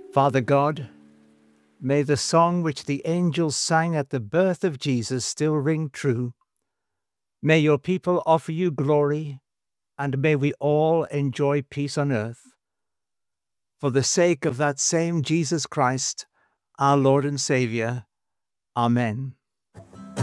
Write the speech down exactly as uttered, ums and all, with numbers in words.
Father God, may the song which the angels sang at the birth of Jesus still ring true. May your people offer you glory, and may we all enjoy peace on earth. For the sake of that same Jesus Christ, our Lord and Savior. Amen.